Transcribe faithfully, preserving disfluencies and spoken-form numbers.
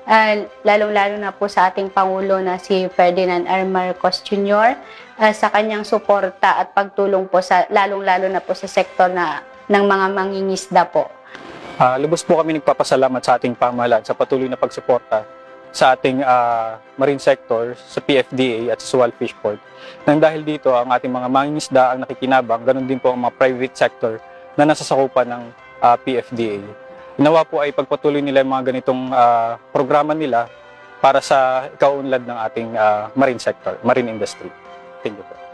uh, lalong-lalo na po sa ating Pangulo na si Ferdinand R. Marcos Junior uh, sa kanyang suporta at pagtulong po sa lalong-lalo na po sa sektor na ng mga mangingisda po. Uh, lubos po kami nagpapasalamat sa ating pamahalaan sa patuloy na pagsuporta sa ating uh, marine sector, sa P F D A at sa Suwal Fish Port. Nang dahil dito, ang ating mga mangingisda ang nakikinabang, ganun din po ang mga private sector na nasasakupan ng uh, P F D A. Nawa po ay pagpatuloy nila yung mga ganitong uh, programa nila para sa ikaunlad ng ating uh, marine sector, marine industry. Thank you po.